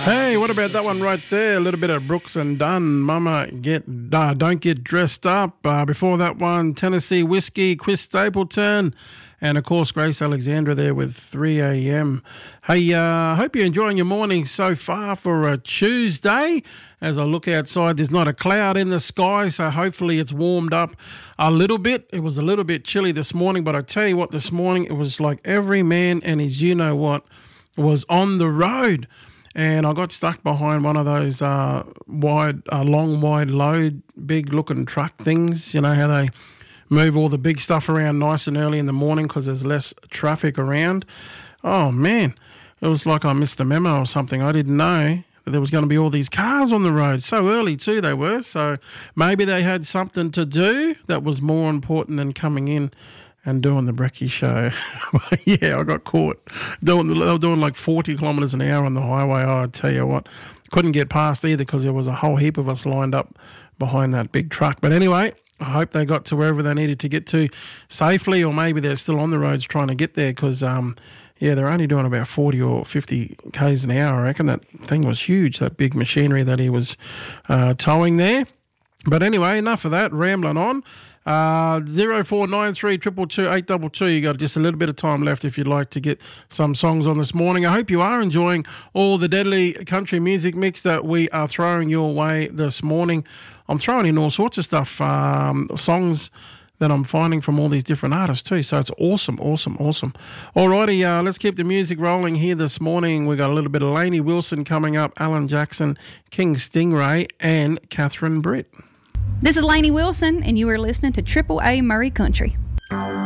Hey, what about that one right there? A little bit of Brooks and Dunn, Mama Don't Get Dressed Up. Before that one, Tennessee Whiskey, Chris Stapleton, and of course Grace Alexandra there with 3 a.m. Hey, hope you're enjoying your morning so far for a Tuesday. As I look outside, there's not a cloud in the sky, so hopefully it's warmed up a little bit. It was a little bit chilly this morning, but I tell you what, this morning it was like every man and his was on the road. And I got stuck behind one of those wide load, big-looking truck things. You know how they move all the big stuff around nice and early in the morning because there's less traffic around. Oh, man, it was like I missed the memo or something. I didn't know that there was going to be all these cars on the road. So early, too, they were. So maybe they had something to do that was more important than coming in and doing the brekkie show. Yeah, I got caught. They were doing like 40 kilometres an hour on the highway. Oh, I tell you what, couldn't get past either because there was a whole heap of us lined up behind that big truck. But anyway, I hope they got to wherever they needed to get to safely, or maybe they're still on the roads trying to get there because, they're only doing about 40 or 50 k's an hour. I reckon that thing was huge, that big machinery that he was towing there. But anyway, enough of that, rambling on. 0493 222 822. You got just a little bit of time left if you'd like to get some songs on this morning. I hope you are enjoying all the deadly country music mix that we are throwing your way this morning. I'm throwing in all sorts of stuff, songs that I'm finding from all these different artists too. So it's awesome. Alrighty, let's keep the music rolling here this morning. We got a little bit of Lainey Wilson coming up, Alan Jackson, King Stingray, and Catherine Britt. This is Lainey Wilson, and you are listening to Triple A Murray Country.